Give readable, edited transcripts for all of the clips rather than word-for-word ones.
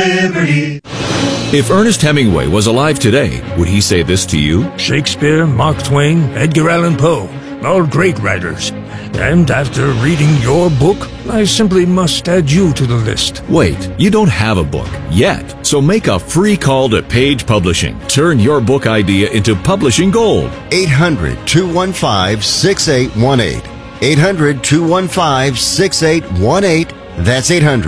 liberty. If Ernest Hemingway was alive today, would he say this to you? Shakespeare, Mark Twain, Edgar Allan Poe, all great writers. And after reading your book, I simply must add you to the list. Wait, you don't have a book yet, so make a free call to Page Publishing. Turn your book idea into publishing gold. 800-215-6818. 800-215-6818. That's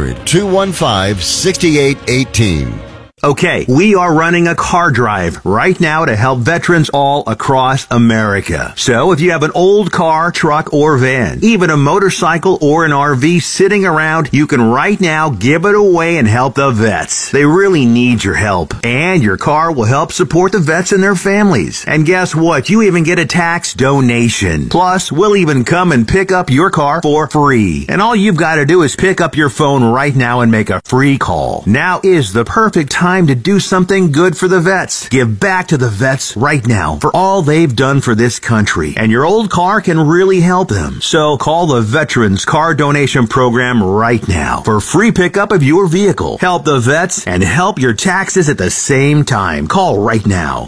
800-215-6818. Okay, we are running a car drive right now to help veterans all across America. So if you have an old car, truck, or van, even a motorcycle or an RV sitting around, you can right now give it away and help the vets. They really need your help. And your car will help support the vets and their families. And guess what? You even get a tax donation. Plus, we'll even come and pick up your car for free. And all you've got to do is pick up your phone right now and make a free call. Now is the perfect time to do something good for the vets. Give back to the vets right now for all they've done for this country. And your old car can really help them. So call the Veterans Car Donation Program right now for free pickup of your vehicle. Help the vets and help your taxes at the same time. Call right now.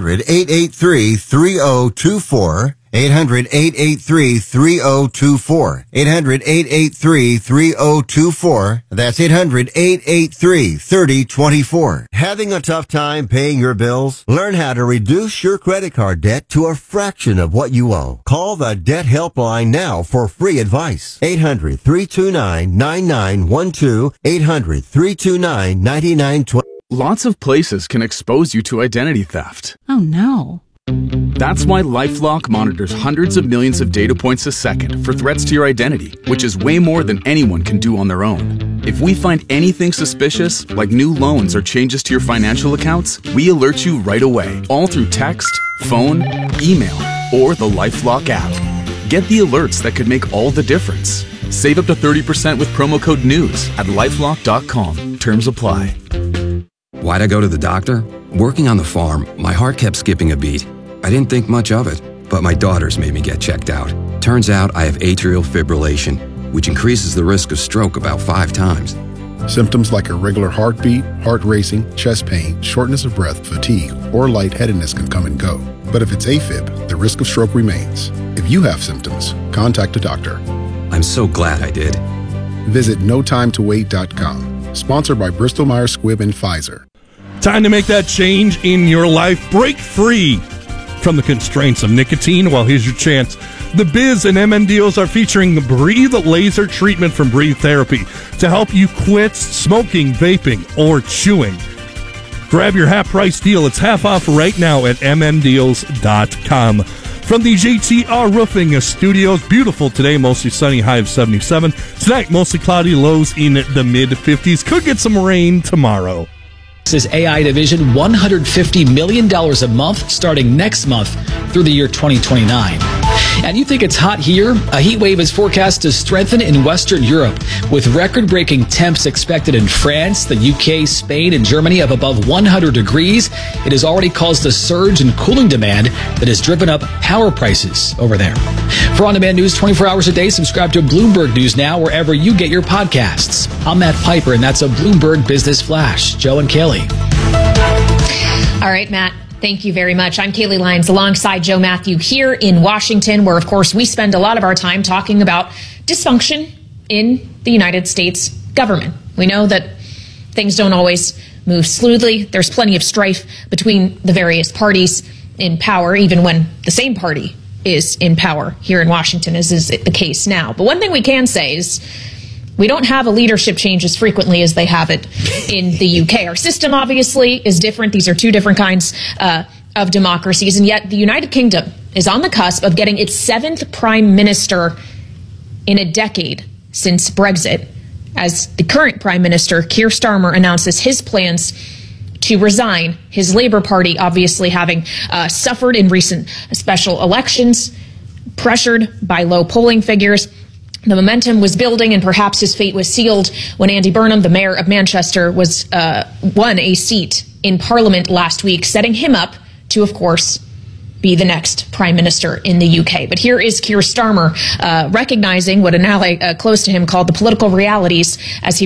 800-883-3024. 800-883-3024. 800-883-3024. That's 800-883-3024. Having a tough time paying your bills? Learn how to reduce your credit card debt to a fraction of what you owe. Call the Debt Helpline now for free advice. 800-329-9912. 800-329-9912. Lots of places can expose you to identity theft. Oh no. That's why LifeLock monitors hundreds of millions of data points a second for threats to your identity, which is way more than anyone can do on their own. If we find anything suspicious, like new loans or changes to your financial accounts, we alert you right away, all through text, phone, email, or the LifeLock app. Get the alerts that could make all the difference. Save up to 30% with promo code NEWS at LifeLock.com. Terms apply. Why'd I go to the doctor? Working on the farm, my heart kept skipping a beat. I didn't think much of it, but my daughters made me get checked out. Turns out I have atrial fibrillation, which increases the risk of stroke about 5 times. Symptoms like irregular heartbeat, heart racing, chest pain, shortness of breath, fatigue, or lightheadedness can come and go. But if it's AFib, the risk of stroke remains. If you have symptoms, contact a doctor. I'm so glad I did. Visit notimetowait.com. Sponsored by Bristol Myers Squibb and Pfizer. Time to make that change in your life. Break free from the constraints of nicotine. Well, here's your chance. The Biz and MN Deals are featuring the Breathe Laser Treatment from Breathe Therapy to help you quit smoking, vaping, or chewing. Grab your half-price deal. It's half off right now at mndeals.com. From the JTR Roofing Studios, beautiful today, mostly sunny, high of 77. Tonight, mostly cloudy, lows in the mid-50s. Could get some rain tomorrow. Says AI division $150 million a month starting next month through the year 2029. And you think it's hot here? A heat wave is forecast to strengthen in Western Europe, with record-breaking temps expected in France, the UK, Spain, and Germany of above 100 degrees. It has already caused a surge in cooling demand that has driven up power prices over there. For on-demand news 24 hours a day, subscribe to Bloomberg News Now wherever you get your podcasts. I'm Matt Piper, and that's a Bloomberg Business Flash. Joe and Kaylee. All right, Matt. Thank you very much. I'm Kaylee Lyons alongside Joe Matthew here in Washington, where, of course, we spend a lot of our time talking about dysfunction in the United States government. We know that things don't always move smoothly. There's plenty of strife between the various parties in power, even when the same party is in power here in Washington, as is the case now. But one thing we can say is we don't have a leadership change as frequently as they have it in the UK. Our system, obviously, is different. These are two different kinds of democracies. And yet the United Kingdom is on the cusp of getting its 7th prime minister in a decade since Brexit, as the current prime minister, Keir Starmer, announces his plans to resign. His Labour Party, obviously, having suffered in recent special elections, pressured by low polling figures. The momentum was building, and perhaps his fate was sealed when Andy Burnham, the mayor of Manchester, won a seat in Parliament last week, setting him up to, of course, be the next prime minister in the UK. But here is Keir Starmer recognizing what an ally close to him called the political realities as he